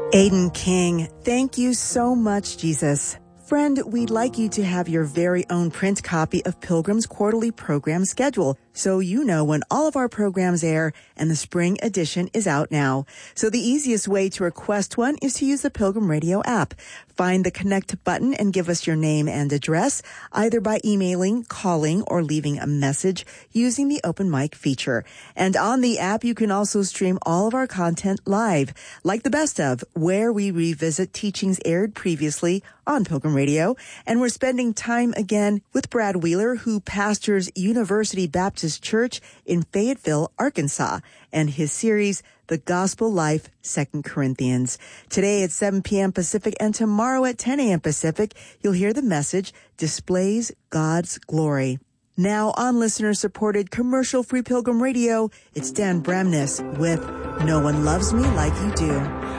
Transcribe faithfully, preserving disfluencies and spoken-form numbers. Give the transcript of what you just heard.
Aidan King, thank you so much, Jesus. Friend, we'd like you to have your very own print copy of Pilgrim's quarterly program schedule, so you know when all of our programs air, and the spring edition is out now. So the easiest way to request one is to use the Pilgrim Radio app. Find the Connect button and give us your name and address, either by emailing, calling, or leaving a message using the open mic feature. And on the app, you can also stream all of our content live, like the best of, where we revisit teachings aired previously on Pilgrim Radio. And we're spending time again with Brad Wheeler, who pastors University Baptist Church in Fayetteville, Arkansas, and his series, The Gospel Life, Second Corinthians. Today at seven p.m. Pacific and tomorrow at ten a.m. Pacific, you'll hear the message, Displays God's Glory. Now on listener-supported commercial-free Pilgrim Radio, it's Dan Bramness with No One Loves Me Like You Do.